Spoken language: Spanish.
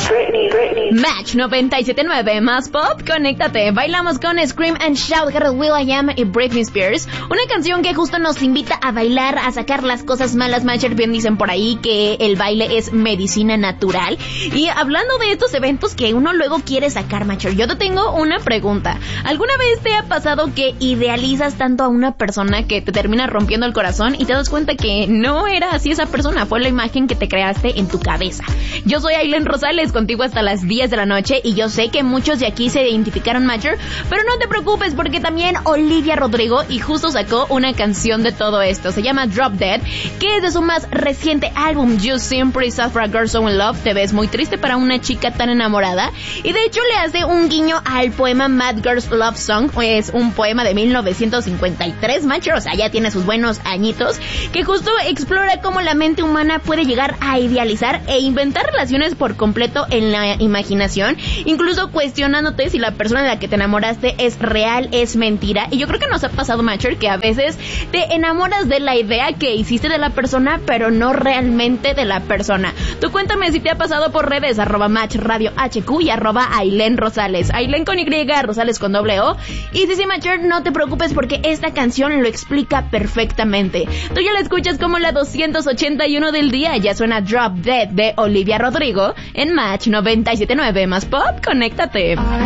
Match 97.9 más pop, conéctate. Bailamos con Scream and Shout, will.i.am y Britney Spears. Una canción que justo nos invita a bailar, a sacar las cosas malas. Matcher, bien dicen por ahí que el baile es medicina natural. Y hablando de estos eventos que uno luego quiere sacar, Matcher, yo te tengo una pregunta. ¿Alguna vez te ha pasado que idealizas tanto a una persona que te termina rompiendo el corazón y te das cuenta que no era así esa persona? Fue la imagen que te creaste en tu cabeza. Yo soy Ailén Rosales, contigo hasta las 10 de la noche, y yo sé que muchos de aquí se identificaron, Matcher, pero no te preocupes porque también Olivia Rodrigo y justo sacó una canción de todo esto. Se llama Drop Dead, que es de su más reciente álbum You Seem Pretty Sad for a Girl So in Love. Te ves muy triste para una chica tan enamorada, y de hecho le hace un guiño al poema Mad Girl's Love Song. Es un poema de 1953, Matcher, o sea, ya tiene sus buenos añitos, que justo explora cómo la mente humana puede llegar a idealizar e inventar relaciones por completo en la imaginación, incluso cuestionándote si la persona de la que te enamoraste es real, es mentira. Y yo creo que nos ha pasado, Matcher, que a veces te enamoras de la idea que hiciste de la persona, pero no realmente de la persona. Tú cuéntame si te ha pasado por redes, @MatchRadioHQ y @Ailén Rosales. Ailén con Y, Rosales con O. Y sí, Matcher, no te preocupes porque esta canción lo explica perfectamente. Tú ya la escuchas como la 281 del día. Ya suena Drop Dead de Olivia Rodrigo en Match 97.9 más pop, conéctate.